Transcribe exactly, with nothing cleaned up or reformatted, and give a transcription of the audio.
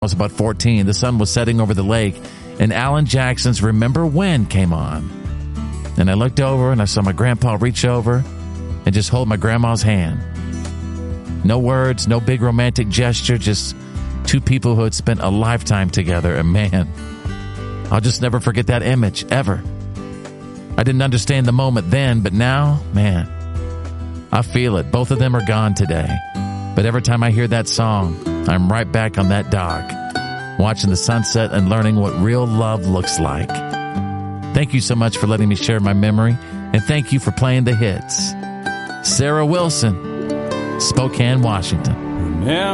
I was about fourteen. The sun was setting over the lake, and Alan Jackson's Remember When came on. And I looked over, and I saw my grandpa reach over and just hold my grandma's hand. No words, no big romantic gesture, just two people who had spent a lifetime together. And man, I'll just never forget that image, ever. I didn't understand the moment then, but now, man, I feel it. Both of them are gone today. But every time I hear that song, I'm right back on that dock, watching the sunset and learning what real love looks like. Thank you so much for letting me share my memory, and thank you for playing the hits. Sarah Wilson, Spokane, Washington. Now